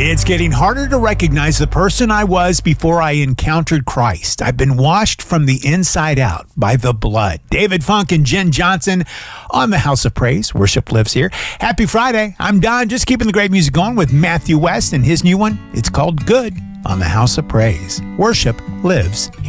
It's getting harder to recognize the person I was before I encountered Christ. I've been washed from the inside out by the blood. David Funk and Jen Johnson on the House of Praise. Worship lives here. Happy Friday. I'm Don, just keeping the great music going with Matthew West and his new one. It's called Good on the House of Praise. Worship lives here.